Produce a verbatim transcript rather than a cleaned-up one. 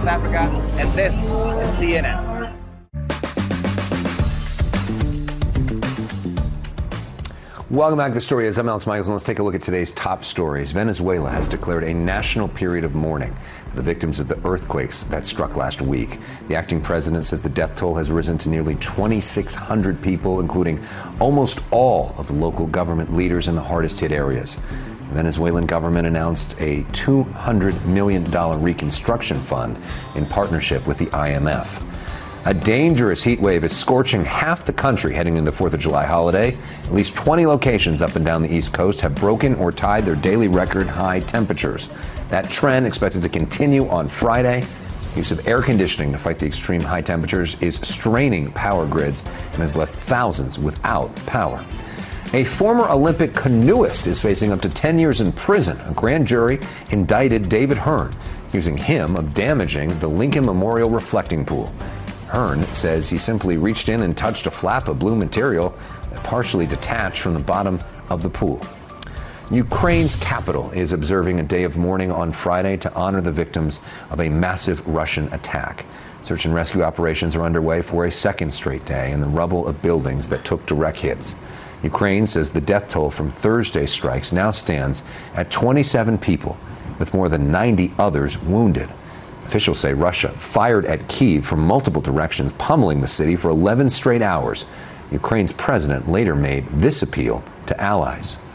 Africa, and this is C N N. Welcome back to The Story. I'm Alex Michaels, and let's take a look at today's top stories. Venezuela has declared a national period of mourning for the victims of the earthquakes that struck last week. The acting president says the death toll has risen to nearly twenty-six hundred people, including almost all of the local government leaders in the hardest hit areas. The Venezuelan government announced a two hundred million dollars reconstruction fund in partnership with the I M F. A dangerous heat wave is scorching half the country heading into the fourth of July holiday. At least twenty locations up and down the East Coast have broken or tied their daily record high temperatures. That trend expected to continue on Friday. Use of air conditioning to fight the extreme high temperatures is straining power grids and has left thousands without power. A former Olympic canoeist is facing up to ten years in prison. A grand jury indicted David Hearn, accusing him of damaging the Lincoln Memorial reflecting pool. Hearn says he simply reached in and touched a flap of blue material that partially detached from the bottom of the pool. Ukraine's capital is observing a day of mourning on Friday to honor the victims of a massive Russian attack. Search and rescue operations are underway for a second straight day in the rubble of buildings that took direct hits. Ukraine says the death toll from Thursday's strikes now stands at twenty-seven people, with more than ninety others wounded. Officials say Russia fired at Kyiv from multiple directions, pummeling the city for eleven straight hours. Ukraine's president later made this appeal to allies.